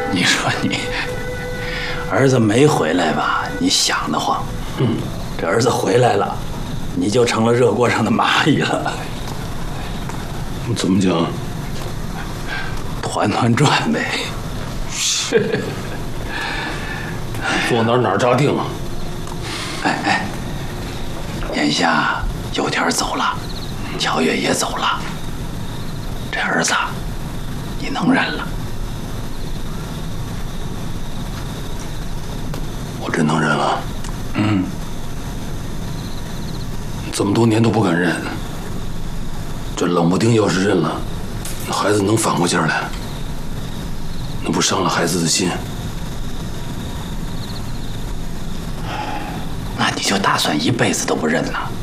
你说你儿子没回来吧？你想得慌。这儿子回来了，你就成了热锅上的蚂蚁了。 怎么讲？ 团团转呗。 坐哪儿扎定啊？ 哎，眼下有天走了，乔月也走了，这儿子你能认了？ 我真能认了。这么多年都不敢认，这冷不丁要是认了，那孩子能反过劲儿来，那不伤了孩子的心？ 那你就打算一辈子都不认了？